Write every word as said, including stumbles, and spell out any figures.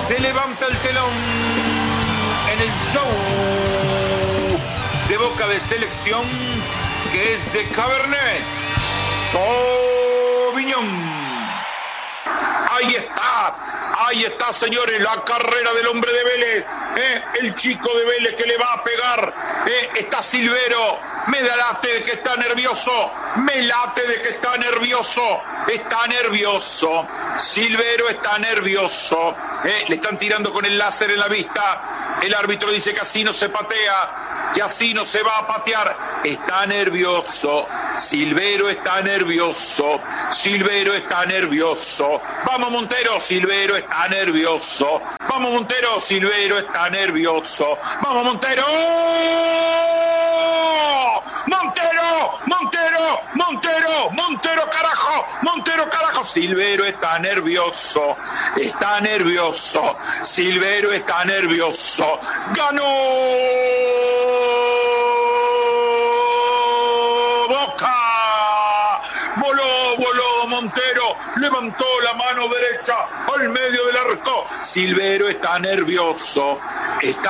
Se levanta el telón en el show de Boca de Selección, que es de Cabernet Sauvignon. Ahí está, ahí está, señores, la carrera del hombre de Vélez, ¿eh? El chico de Vélez que le va a pegar, ¿eh? Está Silvero, me da late de que está nervioso, me late de que está nervioso, está nervioso, Silvero está nervioso, ¿eh? Le están tirando con el láser en la vista, el árbitro dice que así no se patea, que así no se va a patear, está nervioso, Silvero está nervioso, Silvero está nervioso, vamos Montero, Silvero está nervioso, vamos Montero, Silvero está nervioso, vamos Montero, Montero, Montero, Montero, Montero carajo, Montero carajo, Silvero está nervioso, está nervioso, Silvero está nervioso, ganó Boca, voló, voló Montero, levantó la mano derecha al medio del arco, Silvero está nervioso, está